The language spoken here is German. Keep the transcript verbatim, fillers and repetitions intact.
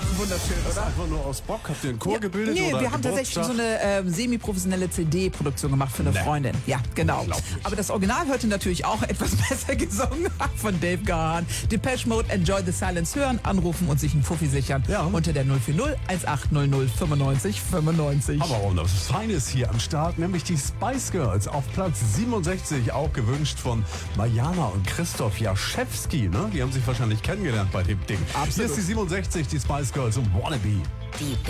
wunderschön, Das ist oder? einfach nur aus Bock. Habt ihr einen Chor Ja, gebildet? nee, oder wir haben tatsächlich so Geburtstag? eine ähm, semi-professionelle C D-Produktion gemacht für eine Nee. Freundin. Ja, genau. Unglaublich. Aber das Original hört ihr natürlich auch etwas besser gesungen von Dave Gahan. Depeche Mode, Enjoy the Silence hören, anrufen und sich einen Fuffi sichern. Ja. Unter der null vier null eins acht null null fünfundneunzig fünfundneunzig. Aber auch noch was Feines hier am Start, nämlich die Spice Girls auf Platz siebenundsechzig, auch gewünscht von Mariana und Christoph Jaschewski. Ne? Die haben sich wahrscheinlich kennengelernt bei dem Ding. Absolut. Hier ist die siebenundsechzig, die Spice Girls und Wannabe. Die